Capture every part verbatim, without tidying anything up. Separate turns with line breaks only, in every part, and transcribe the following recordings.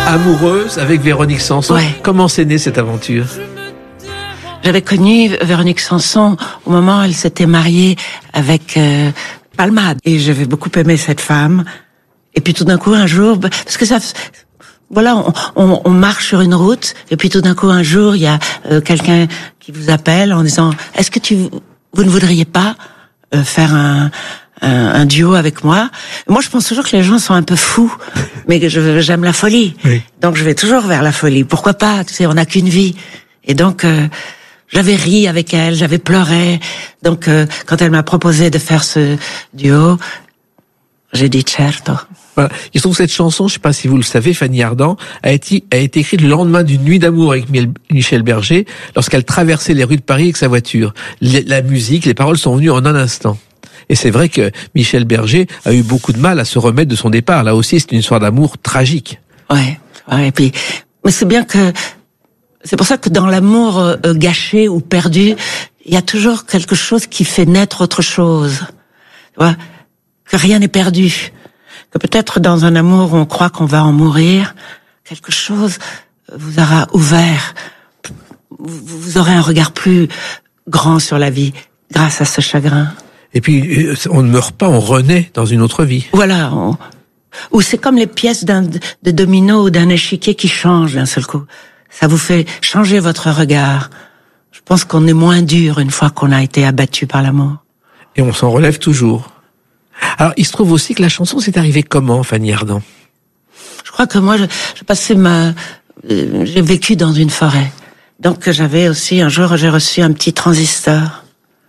amoureuse avec Véronique Sanson.
Ouais.
Comment s'est née cette aventure?
J'avais connu Véronique Sanson au moment où elle s'était mariée avec euh, Palmade. Et j'avais beaucoup aimé cette femme. Et puis tout d'un coup, un jour, parce que ça... Voilà, on, on, on marche sur une route, et puis tout d'un coup, un jour, il y a euh, quelqu'un qui vous appelle en disant « Est-ce que tu, vous ne voudriez pas euh, faire un, un, un duo avec moi ?» Moi, je pense toujours que les gens sont un peu fous, mais que je, j'aime la folie. Oui. Donc, je vais toujours vers la folie. Pourquoi pas? Tu sais, on n'a qu'une vie. Et donc, euh, j'avais ri avec elle, j'avais pleuré. Donc, euh, quand elle m'a proposé de faire ce duo, j'ai dit « Certo ».
Voilà. Il se trouve que cette chanson, je ne sais pas si vous le savez, Fanny Ardant, a été, a été écrite le lendemain d'une nuit d'amour avec Michel Berger, lorsqu'elle traversait les rues de Paris avec sa voiture. La musique, les paroles sont venues en un instant. Et c'est vrai que Michel Berger a eu beaucoup de mal à se remettre de son départ. Là aussi, c'est une histoire d'amour tragique.
Ouais, ouais, et puis, mais c'est bien que, c'est pour ça que dans l'amour euh, gâché ou perdu, il y a toujours quelque chose qui fait naître autre chose. Tu vois, que rien n'est perdu. Que peut-être dans un amour où on croit qu'on va en mourir, quelque chose vous aura ouvert. Vous, vous aurez un regard plus grand sur la vie grâce à ce chagrin.
Et puis, on ne meurt pas, on renaît dans une autre vie.
Voilà. On, ou c'est comme les pièces d'un, de domino ou d'un échiquier qui changent d'un seul coup. Ça vous fait changer votre regard. Je pense qu'on est moins dur une fois qu'on a été abattu par l'amour.
Et on s'en relève toujours. Alors, il se trouve aussi que la chanson s'est arrivée comment, Fanny Ardant?
Je crois que moi, je, je passais ma, euh, j'ai vécu dans une forêt. Donc, j'avais aussi, un jour, j'ai reçu un petit transistor.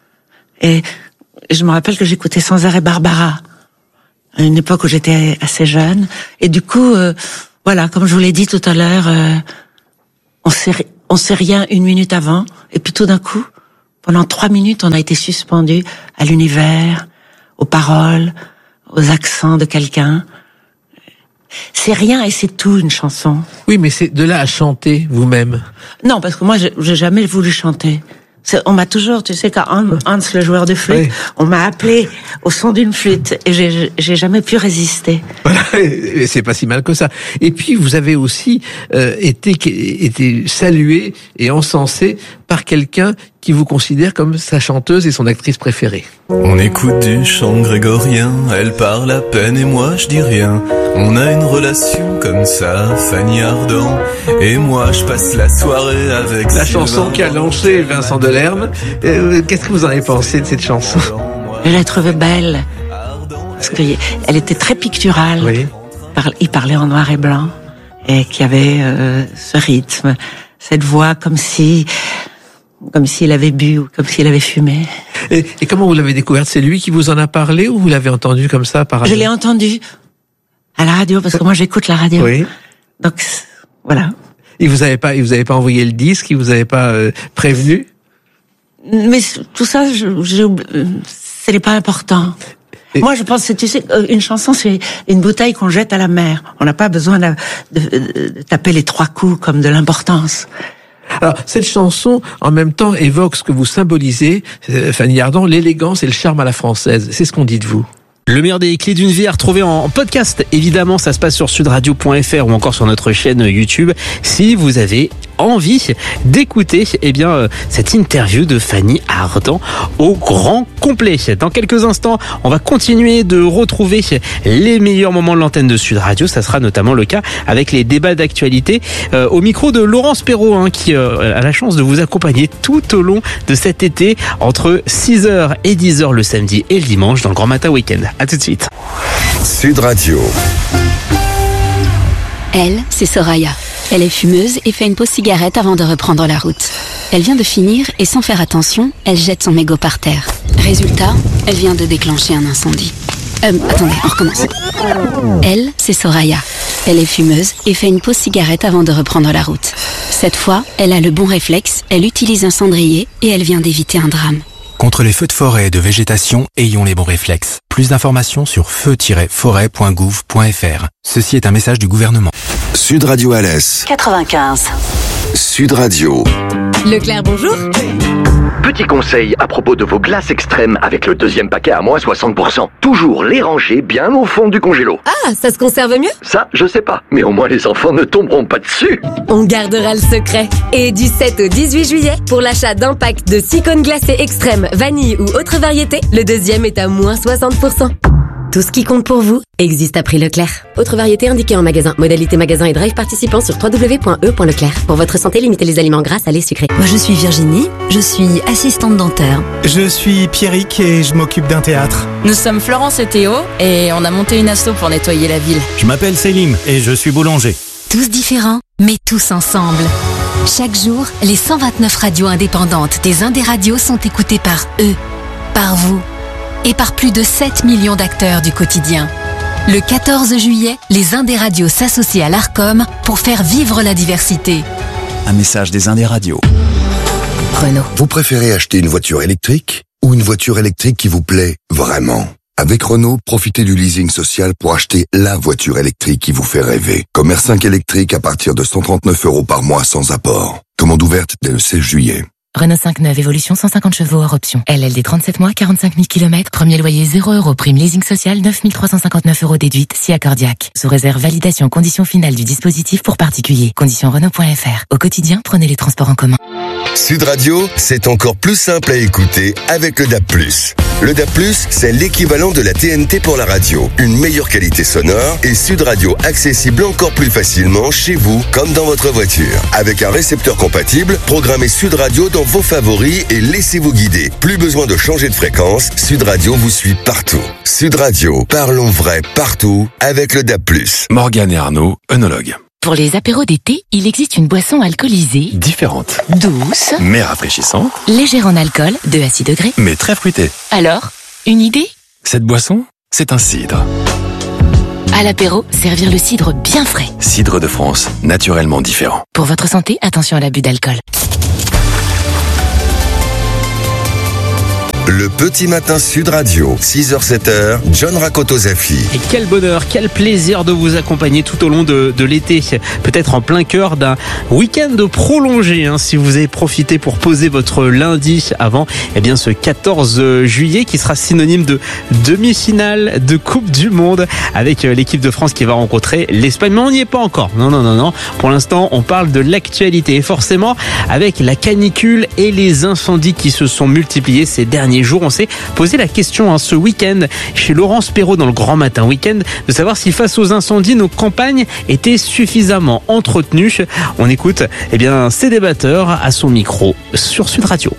Et je me rappelle que j'écoutais sans arrêt Barbara. À une époque où j'étais assez jeune. Et du coup, euh, voilà, comme je vous l'ai dit tout à l'heure, euh, on sait, on sait rien une minute avant. Et puis tout d'un coup, pendant trois minutes, on a été suspendu à l'univers, aux paroles, aux accents de quelqu'un. C'est rien et c'est tout, une chanson.
Oui, mais c'est de là à chanter vous-même.
Non, parce que moi, j'ai jamais voulu chanter. C'est, on m'a toujours, tu sais, quand Hans, Hans le joueur de flûte, oui. On m'a appelé au son d'une flûte et j'ai, j'ai jamais pu résister.
Voilà, et c'est pas si mal que ça. Et puis vous avez aussi euh, été, été salué et encensé par quelqu'un qui vous considère comme sa chanteuse et son actrice préférée.
On écoute du chant grégorien, elle parle à peine et moi je dis rien. On a une relation comme ça, Fanny Ardant, et moi je passe la soirée avec...
La chanson qui a lancé Vincent Delerme. Euh, qu'est-ce que vous en avez pensé de cette chanson?
Je la trouvais belle, parce qu'elle était très picturale.
Oui.
Il parlait en noir et blanc, et qu'il y avait euh, ce rythme, cette voix comme si... comme s'il avait bu ou comme s'il avait fumé.
Et, et comment vous l'avez découverte? C'est lui qui vous en a parlé ou vous l'avez entendu comme ça par radio?
Je l'ai entendu à la radio parce que moi j'écoute la radio.
Oui. Donc
voilà.
Et vous avez pas, vous avez pas envoyé le disque, il vous avez pas euh, prévenu?
Mais tout ça, je, je, ce n'est pas important. Et moi, je pense que tu sais, une chanson, c'est une bouteille qu'on jette à la mer. On n'a pas besoin de, de, de taper les trois coups comme de l'importance.
Alors, cette chanson, en même temps, évoque ce que vous symbolisez, Fanny Ardant, l'élégance et le charme à la française. C'est ce qu'on dit de vous.
Le meilleur des clés d'une vie à retrouver en podcast. Évidemment, ça se passe sur sud radio point f r ou encore sur notre chaîne YouTube. Si vous avez envie d'écouter, eh bien, euh, cette interview de Fanny Ardant au grand complet. Dans quelques instants, on va continuer de retrouver les meilleurs moments de l'antenne de Sud Radio. Ça sera notamment le cas avec les débats d'actualité euh, au micro de Laurence Perrault, hein, qui euh, a la chance de vous accompagner tout au long de cet été entre six heures et dix heures le samedi et le dimanche dans le Grand Matin Week-end. À tout de suite.
Sud Radio.
Elle, c'est Soraya. Elle est fumeuse et fait une pause cigarette avant de reprendre la route. Elle vient de finir et sans faire attention, elle jette son mégot par terre. Résultat, elle vient de déclencher un incendie. Euh, attendez, on recommence. Elle, c'est Soraya. Elle est fumeuse et fait une pause cigarette avant de reprendre la route. Cette fois, elle a le bon réflexe, elle utilise un cendrier et elle vient d'éviter un drame.
Contre les feux de forêt et de végétation, ayons les bons réflexes. Plus d'informations sur feu tiret forêt point gouv point f r. Ceci est un message du gouvernement.
Sud Radio Alès
quatre-vingt-quinze.
Sud Radio.
Leclerc, bonjour. Petit conseil à propos de vos glaces extrêmes avec le deuxième paquet à moins soixante pour cent. Toujours les ranger bien au fond du congélo.
Ah, ça se conserve mieux?
Ça, je sais pas, mais au moins les enfants ne tomberont pas dessus.
On gardera le secret. Et du sept au dix-huit juillet, pour l'achat d'un pack de six cônes glacés extrêmes, vanille ou autre variété, le deuxième est à moins soixante pour cent. Tout ce qui compte pour vous existe à prix Leclerc. Autre variété indiquée en magasin. Modalité magasin et drive participant sur w w w point e point leclerc. Pour votre santé, limitez les aliments gras, salés, sucrés.
Moi, je suis Virginie, je suis assistante dentaire.
Je suis Pierrick et je m'occupe d'un théâtre.
Nous sommes Florence et Théo et on a monté une asso pour nettoyer la ville.
Je m'appelle Selim et je suis boulanger.
Tous différents, mais tous ensemble. Chaque jour, les cent vingt-neuf radios indépendantes des Indés Radios sont écoutées par eux, par vous et par plus de sept millions d'acteurs du quotidien. Le quatorze juillet, les Indés Radios s'associent à l'Arcom pour faire vivre la diversité.
Un message des Indés Radios.
Renault.
Vous préférez acheter une voiture électrique ou une voiture électrique qui vous plaît vraiment? Avec Renault, profitez du leasing social pour acheter la voiture électrique qui vous fait rêver. Comme R cinq électrique à partir de cent trente-neuf euros par mois sans apport. Commande ouverte dès le seize juillet.
Renault cinq neuf Évolution cent cinquante chevaux hors option. L L D trente-sept mois, quarante-cinq mille kilomètres. Premier loyer zéro euros. Prime leasing social neuf mille trois cent cinquante-neuf euros déduite si accordiaque. Sous réserve validation conditions finales du dispositif pour particuliers. Conditions Renault point F R. Au quotidien, prenez les transports en commun.
Sud Radio, c'est encore plus simple à écouter avec le D A B plus. Le D A B plus, c'est l'équivalent de la T N T pour la radio. Une meilleure qualité sonore et Sud Radio accessible encore plus facilement chez vous comme dans votre voiture. Avec un récepteur compatible, programmez Sud Radio dans vos favoris et laissez-vous guider. Plus besoin de changer de fréquence, Sud Radio vous suit partout. Sud Radio, parlons vrai partout avec le D A B plus.
Morgane et Arnaud, œnologues.
Pour les apéros d'été, il existe une boisson alcoolisée,
Différente,
douce,
mais rafraîchissante,
légère en alcool, deux à six degrés.
mais très fruitée.
Alors, une idée?
Cette boisson, c'est un cidre.
À l'apéro, servir le cidre bien frais.
Cidre de France, naturellement différent.
Pour votre santé, attention à l'abus d'alcool.
Le petit matin Sud Radio, six heures sept heures, John Rakoto-Zafi.
Et quel bonheur, quel plaisir de vous accompagner tout au long de, de l'été, peut-être en plein cœur d'un week-end prolongé, hein, si vous avez profité pour poser votre lundi avant, eh bien ce quatorze juillet qui sera synonyme de demi-finale de Coupe du Monde avec l'équipe de France qui va rencontrer l'Espagne. Mais on n'y est pas encore, non, non, non, non. Pour l'instant, on parle de l'actualité et forcément avec la canicule et les incendies qui se sont multipliés ces derniers jours, on s'est posé la question hein, ce week-end chez Laurence Perrault dans le Grand Matin Week-end de savoir si face aux incendies nos campagnes étaient suffisamment entretenues. On écoute eh bien ces débatteurs à son micro sur Sud Radio.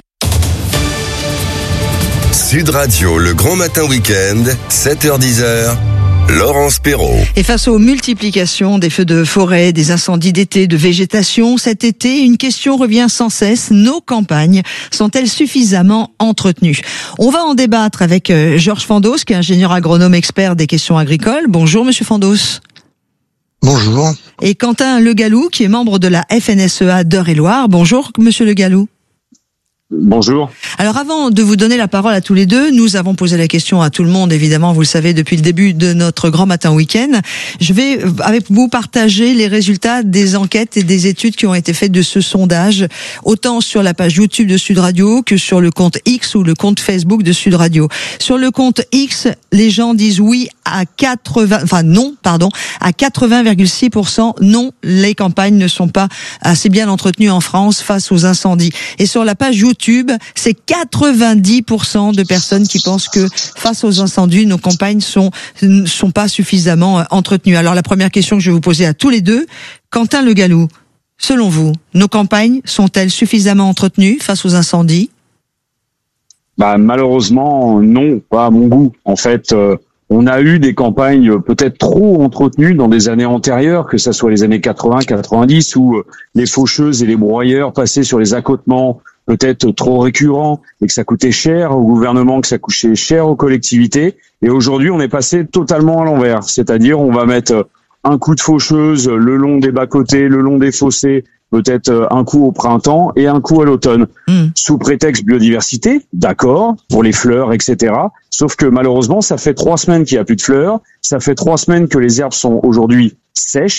Sud Radio, le Grand Matin Week-end, sept heures dix heures. Laurence Perrault.
Et face aux multiplications des feux de forêt, des incendies d'été, de végétation, cet été, une question revient sans cesse. Nos campagnes sont-elles suffisamment entretenues? On va en débattre avec Georges Fandos, qui est ingénieur agronome expert des questions agricoles. Bonjour, monsieur Fandos.
Bonjour.
Et Quentin Le Gallou, qui est membre de la F N S E A d'Eure-et-Loire. Bonjour, monsieur Le Gallou.
Bonjour.
Alors avant de vous donner la parole à tous les deux, nous avons posé la question à tout le monde, évidemment, vous le savez, depuis le début de notre Grand Matin Week-end. Je vais avec vous partager les résultats des enquêtes et des études qui ont été faites de ce sondage, autant sur la page YouTube de Sud Radio que sur le compte X ou le compte Facebook de Sud Radio. Sur le compte X, les gens disent oui à quatre-vingts, enfin non, pardon, à quatre-vingts virgule six pour cent. Non, les campagnes ne sont pas assez bien entretenues en France face aux incendies. Et sur la page YouTube, c'est quatre-vingt-dix pour cent de personnes qui pensent que face aux incendies, nos campagnes sont ne sont pas suffisamment entretenues. Alors la première question que je vais vous poser à tous les deux, Quentin Le Gallou, selon vous, nos campagnes sont-elles suffisamment entretenues face aux incendies?
Bah malheureusement non, pas à mon goût. En fait, euh, on a eu des campagnes peut-être trop entretenues dans des années antérieures, que ça soit les années quatre-vingts, quatre-vingt-dix, où euh, les faucheuses et les broyeurs passaient sur les accotements peut-être trop récurrents et que ça coûtait cher au gouvernement, que ça coûtait cher aux collectivités. Et aujourd'hui, on est passé totalement à l'envers. C'est-à-dire, on va mettre un coup de faucheuse le long des bas-côtés, le long des fossés, peut-être un coup au printemps et un coup à l'automne. Mmh. Sous prétexte biodiversité, d'accord, pour les fleurs, et cetera. Sauf que malheureusement, ça fait trois semaines qu'il n'y a plus de fleurs. Ça fait trois semaines que les herbes sont aujourd'hui sèches.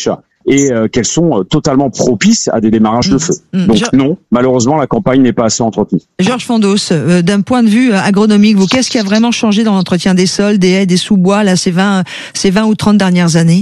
et euh, qu'elles sont euh, totalement propices à des démarrages mmh. de feu. Mmh. Donc Je... non, malheureusement, la campagne n'est pas assez entretenue.
Georges Fondos, euh, d'un point de vue agronomique, vous, qu'est-ce qui a vraiment changé dans l'entretien des sols, des haies, des sous-bois, là, ces vingt, ces vingt ou trente dernières années?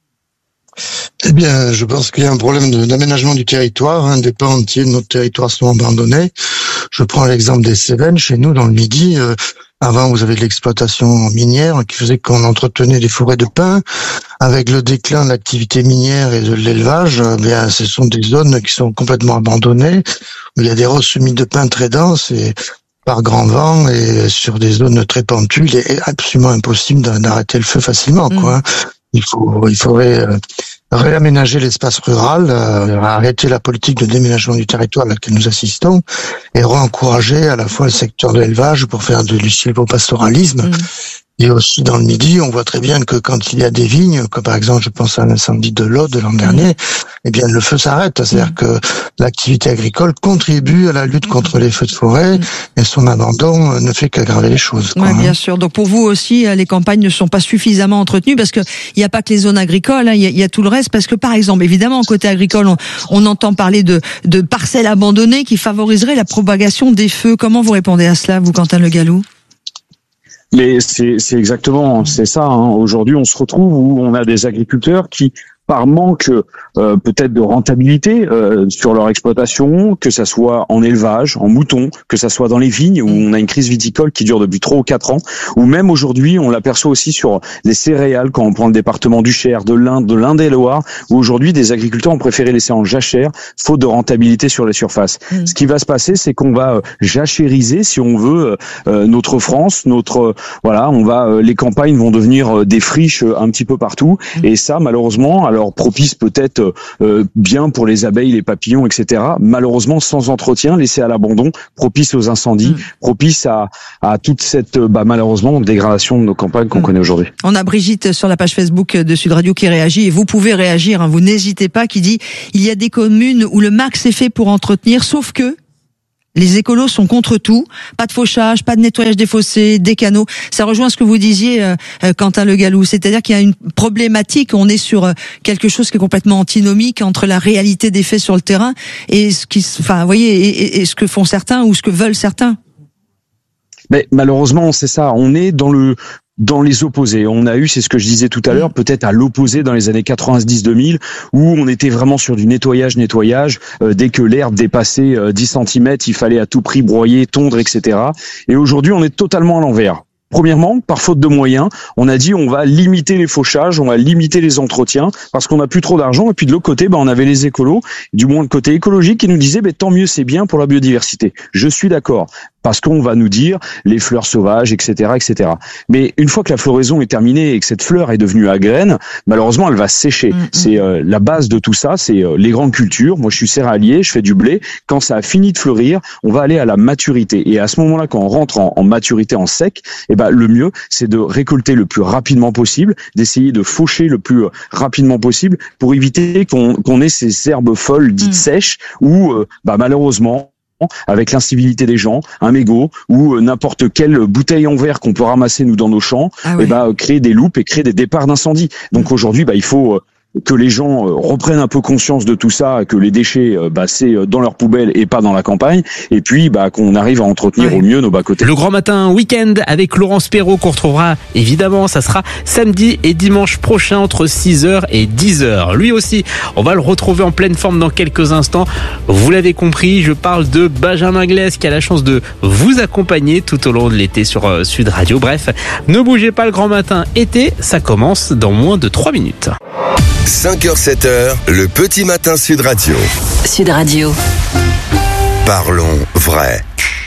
Eh bien, je pense qu'il y a un problème de, d'aménagement du territoire. Hein. Des pans entiers de notre territoire sont abandonnés. Je prends l'exemple des Cévennes. Chez nous, dans le Midi, euh, avant, vous avez de l'exploitation minière qui faisait qu'on entretenait des forêts de pins. Avec le déclin de l'activité minière et de l'élevage, eh bien, ce sont des zones qui sont complètement abandonnées, où il y a des rosses semis de pins très denses et par grand vent et sur des zones très pentues, il est absolument impossible d'arrêter le feu facilement, quoi. Mmh. Il faut, il faudrait euh, réaménager l'espace rural, euh, arrêter la politique de déménagement du territoire à laquelle nous assistons et re-encourager à la fois le secteur de l'élevage pour faire du sylvopastoralisme. Mmh. Et aussi dans le Midi, on voit très bien que quand il y a des vignes, comme par exemple, je pense à l'incendie de l'Aude de l'an dernier, mmh. eh bien le feu s'arrête. C'est-à-dire mmh. que l'activité agricole contribue à la lutte contre les feux de forêt mmh. et son abandon ne fait qu'aggraver les choses.
Oui, bien hein. sûr. Donc pour vous aussi, les campagnes ne sont pas suffisamment entretenues parce que il n'y a pas que les zones agricoles, hein, il y, a, il y a tout le reste. Parce que par exemple, évidemment, côté agricole, on, on entend parler de, de parcelles abandonnées qui favoriseraient la propagation des feux. Comment vous répondez à cela, vous, Quentin Le Gallou ?
Mais c'est, c'est exactement, c'est ça. Hein. Aujourd'hui, on se retrouve où on a des agriculteurs qui, par manque euh, peut-être de rentabilité euh, sur leur exploitation, que ça soit en élevage, en mouton, que ça soit dans les vignes où on a une crise viticole qui dure depuis trois ou quatre ans, ou même aujourd'hui on l'aperçoit aussi sur les céréales quand on prend le département du Cher, de l'Inde, de l'Indre-et-Loire, où aujourd'hui des agriculteurs ont préféré laisser en jachère faute de rentabilité sur les surfaces. Mmh. Ce qui va se passer, c'est qu'on va euh, jachériser, si on veut, euh, notre France, notre euh, voilà, on va euh, les campagnes vont devenir euh, des friches euh, un petit peu partout, mmh. et ça malheureusement, alors propice peut-être euh, bien pour les abeilles, les papillons, et cetera. Malheureusement, sans entretien, laissé à l'abandon, propice aux incendies, mmh. propice à, à toute cette bah, malheureusement dégradation de nos campagnes qu'on mmh. connaît aujourd'hui.
On a Brigitte sur la page Facebook de Sud Radio qui réagit, et vous pouvez réagir, hein, vous n'hésitez pas, qui dit « Il y a des communes où le max est fait pour entretenir, sauf que les écolos sont contre tout, pas de fauchage, pas de nettoyage des fossés, des canaux. » Ça rejoint ce que vous disiez, euh, Quentin Le Gallou, c'est-à-dire qu'il y a une problématique, on est sur euh, quelque chose qui est complètement antinomique entre la réalité des faits sur le terrain et ce qui, enfin, vous voyez, et, et, et ce que font certains ou ce que veulent certains.
Mais malheureusement, c'est ça, on est dans le dans les opposés. On a eu, c'est ce que je disais tout à l'heure, peut-être à l'opposé dans les années quatre-vingt-dix deux mille, où on était vraiment sur du nettoyage, nettoyage. Euh, dès que l'herbe dépassait euh, dix centimètres, il fallait à tout prix broyer, tondre, et cetera. Et aujourd'hui, on est totalement à l'envers. Premièrement, par faute de moyens, on a dit on va limiter les fauchages, on va limiter les entretiens parce qu'on n'a plus trop d'argent. Et puis de l'autre côté, ben on avait les écolos, du moins le côté écologique, qui nous disaient ben, tant mieux, c'est bien pour la biodiversité. Je suis d'accord. Parce qu'on va nous dire les fleurs sauvages, et cetera, et cetera. Mais une fois que la floraison est terminée et que cette fleur est devenue à graines, malheureusement, elle va sécher. Mmh, c'est euh, la base de tout ça, c'est euh, les grandes cultures. Moi, je suis céréalier, je fais du blé. Quand ça a fini de fleurir, on va aller à la maturité. Et à ce moment-là, quand on rentre en, en maturité, en sec, eh ben le mieux, c'est de récolter le plus rapidement possible, d'essayer de faucher le plus rapidement possible pour éviter qu'on, qu'on ait ces herbes folles dites mmh. sèches où, euh, bah malheureusement, avec l'incivilité des gens, un mégot ou n'importe quelle bouteille en verre qu'on peut ramasser nous dans nos champs, ah oui. et bah créer des loupes et créer des départs d'incendie. Donc aujourd'hui, bah il faut que les gens reprennent un peu conscience de tout ça, que les déchets, bah, c'est dans leur poubelle et pas dans la campagne, et puis bah, qu'on arrive à entretenir ouais. au mieux nos bas-côtés.
Le Grand Matin Week-end avec Laurence Perrault qu'on retrouvera évidemment, ça sera samedi et dimanche prochain entre six heures et dix heures. Lui aussi, on va le retrouver en pleine forme dans quelques instants. Vous l'avez compris, je parle de Benjamin Glaise qui a la chance de vous accompagner tout au long de l'été sur Sud Radio. Bref, ne bougez pas, le Grand Matin été, ça commence dans moins de trois minutes.
cinq heures sept heures, le petit matin Sud Radio.
Sud Radio.
Parlons vrai.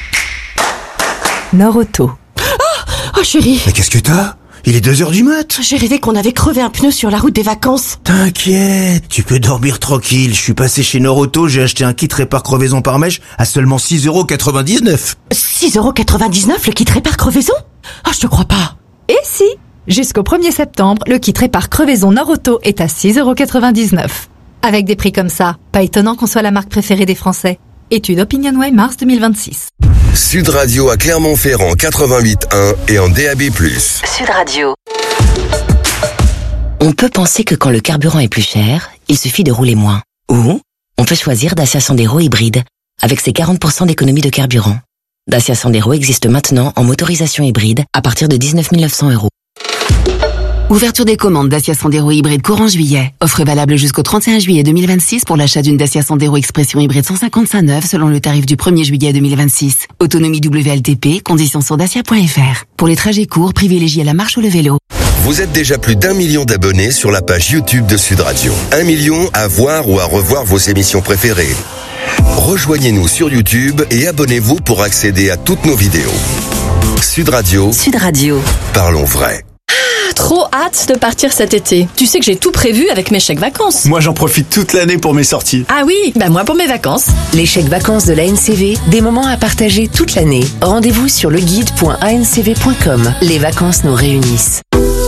Norauto.
Oh, oh chérie.
Mais qu'est-ce que t'as ? Il est deux heures du mat.
J'ai rêvé qu'on avait crevé un pneu sur la route des vacances.
T'inquiète, tu peux dormir tranquille. Je suis passé chez Norauto, j'ai acheté un kit répare crevaison par mèche à seulement six euros quatre-vingt-dix-neuf.
six euros quatre-vingt-dix-neuf le kit répare crevaison ? Ah, oh, je te crois pas.
Et si ? Jusqu'au premier septembre, le kit répare crevaison Norauto est à six euros quatre-vingt-dix-neuf. Avec des prix comme ça, pas étonnant qu'on soit la marque préférée des Français. Étude OpinionWay mars deux mille vingt-six.
Sud Radio à Clermont-Ferrand quatre-vingt-huit point un et en D A B plus.
Sud Radio. On peut penser que quand le carburant est plus cher,
il suffit de rouler moins. Ou, on peut choisir Dacia Sandero hybride, avec ses quarante pour cent d'économie de carburant. Dacia Sandero existe maintenant en motorisation hybride à partir de dix-neuf mille neuf cents euros.
Ouverture des commandes Dacia Sandero hybride courant juillet. Offre valable jusqu'au trente et un juillet deux mille vingt-six pour l'achat d'une Dacia Sandero Expression hybride cent cinquante-cinq neuve selon le tarif du premier juillet deux mille vingt-six. Autonomie W L T P, conditions sur dacia point f r. Pour les trajets courts, privilégiez la marche ou le vélo.
Vous êtes déjà plus d'un million d'abonnés sur la page YouTube de Sud Radio. Un million à voir ou à revoir vos émissions préférées. Rejoignez-nous sur YouTube et abonnez-vous pour accéder à toutes nos vidéos. Sud Radio.
Sud Radio.
Parlons vrai.
Trop hâte de partir cet été. Tu sais que j'ai tout prévu avec mes chèques vacances.
Moi, j'en profite toute l'année pour mes sorties.
Ah oui, bah moi pour mes vacances.
Les chèques vacances de l'A N C V, des moments à partager toute l'année. Rendez-vous sur leguide point a n c v point com. Les vacances nous réunissent.